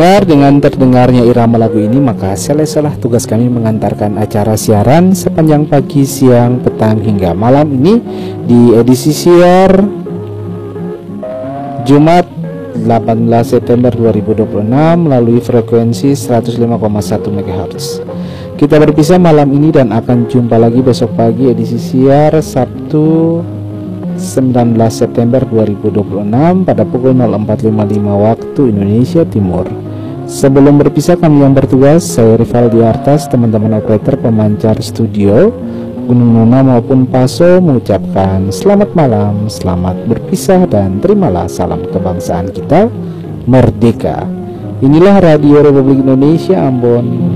pendengar, dengan terdengarnya irama lagu ini maka selesailah tugas kami mengantarkan acara siaran sepanjang pagi, siang, petang hingga malam ini di edisi siar Jumat 18 September 2026 melalui frekuensi 105,1 MHz. Kita berpisah malam ini dan akan jumpa lagi besok pagi edisi siar Sabtu 19 September 2026 pada pukul 04.55 waktu Indonesia Timur. Sebelum berpisah, kami yang bertugas, saya Rivaldi Artas, teman-teman operator pemancar studio Gunung Nona maupun Paso mengucapkan selamat malam, selamat berpisah, dan terimalah salam kebangsaan kita merdeka. Inilah Radio Republik Indonesia Ambon,